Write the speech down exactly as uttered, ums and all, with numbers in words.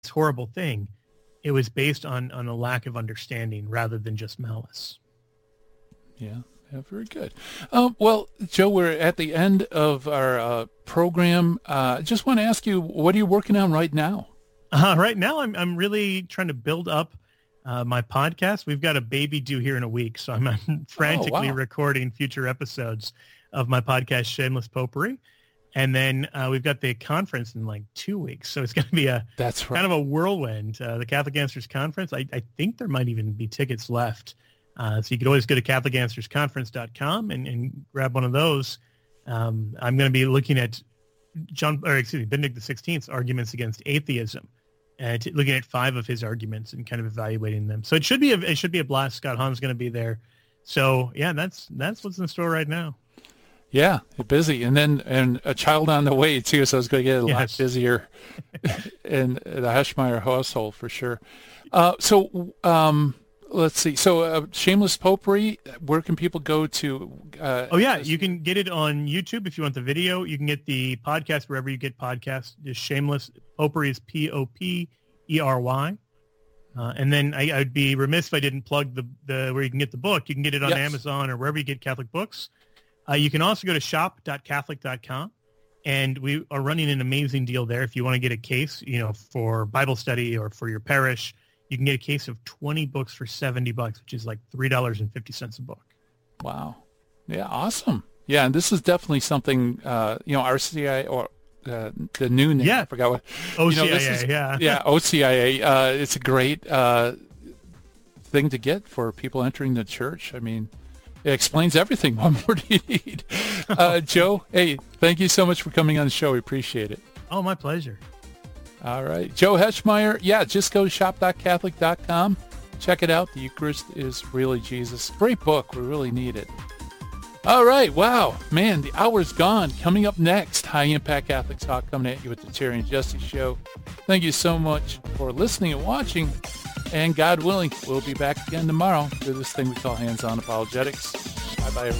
horrible thing, it was based on, on a lack of understanding rather than just malice. Yeah. Yeah, very good. Um, well, Joe, we're at the end of our uh, program. I uh, just want to ask you, what are you working on right now? Uh, right now, I'm I'm really trying to build up uh, my podcast. We've got a baby due here in a week, so I'm, I'm frantically oh, wow. recording future episodes of my podcast, Shameless Popery. And then uh, we've got the conference in like two weeks. So it's going to be a That's right. kind of a whirlwind. Uh, the Catholic Answers Conference, I, I think there might even be tickets left. Uh, so you could always go to Catholic Answers Conference dot com and, and grab one of those. Um, I'm going to be looking at John, or excuse me, Benedict the sixteenth's arguments against atheism, and t- looking at five of his arguments and kind of evaluating them. So it should be a, it should be a blast. Scott Hahn's going to be there. So yeah, that's that's what's in store right now. Yeah, busy, and then and a child on the way too. So it's going to get a yes. lot busier in the Heschmeyer household for sure. Uh, so. Um, Let's see. So, uh, Shameless Popery, where can people go to? Uh, oh, yeah. You can get it on YouTube if you want the video. You can get the podcast wherever you get podcasts. Just Shameless Popery is P O P E R Y. Uh, and then I, I'd be remiss if I didn't plug the, the where you can get the book. You can get it on yes. Amazon or wherever you get Catholic books. Uh, you can also go to shop dot catholic dot com. And we are running an amazing deal there. If you want to get a case, you know, for Bible study or for your parish, you can get a case of twenty books for seventy bucks, which is like three dollars and fifty cents a book. Wow. Yeah, awesome. Yeah, and this is definitely something, uh, you know, R C I A or uh, the new name, yeah. I forgot what. O C I A, you know, this is, yeah. Yeah, O C I A. Uh, it's a great uh, thing to get for people entering the church. I mean, it explains everything. What more do you need? Uh, Joe, hey, thank you so much for coming on the show. We appreciate it. Oh, my pleasure. All right. Joe Heschmeyer, yeah, just go to shop dot catholic dot com. Check it out. The Eucharist is Really Jesus. Great book. We really need it. All right. Wow. Man, the hour's gone. Coming up next, High Impact Catholic Talk coming at you with the Terry and Jesse Show. Thank you so much for listening and watching. And God willing, we'll be back again tomorrow for this thing we call Hands-On Apologetics. Bye-bye, everyone.